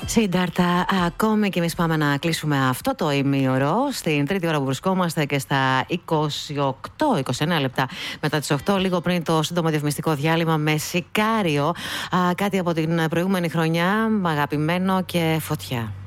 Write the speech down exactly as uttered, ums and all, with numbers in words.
Σύνταρτα, ακόμη και εμείς πάμε να κλείσουμε αυτό το ημίωρο στην τρίτη ώρα που βρισκόμαστε και στα είκοσι οκτώ είκοσι εννέα λεπτά μετά τις οκτώ, λίγο πριν το σύντομο διαφημιστικό διάλειμμα με Σικάριο, α, κάτι από την προηγούμενη χρονιά, αγαπημένο και φωτιά.